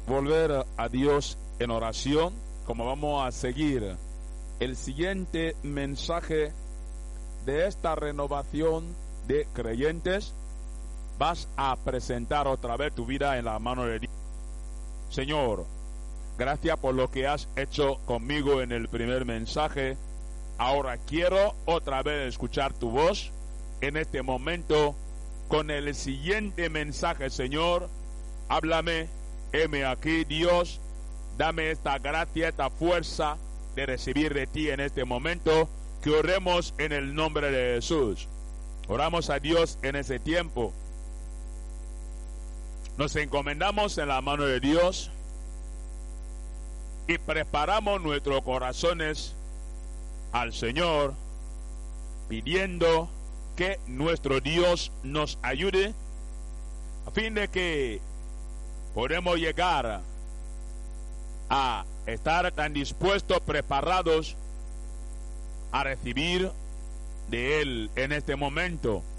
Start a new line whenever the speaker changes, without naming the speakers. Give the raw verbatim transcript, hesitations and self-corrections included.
volver a Dios en oración, como vamos a seguir el siguiente mensaje de esta renovación de creyentes, vas a presentar otra vez tu vida en la mano de Dios. Señor, gracias por lo que has hecho conmigo en el primer mensaje. Ahora quiero otra vez escuchar tu voz en este momento con el siguiente mensaje. Señor, háblame, heme aquí, Dios, dame esta gracia, esta fuerza de recibir de ti en este momento. Que oremos en el nombre de Jesús. Oramos a Dios en ese tiempo. Nos encomendamos en la mano de Dios y preparamos nuestros corazones al Señor, pidiendo que nuestro Dios nos ayude a fin de que podamos llegar a estar tan dispuestos, preparados a recibir de Él en este momento.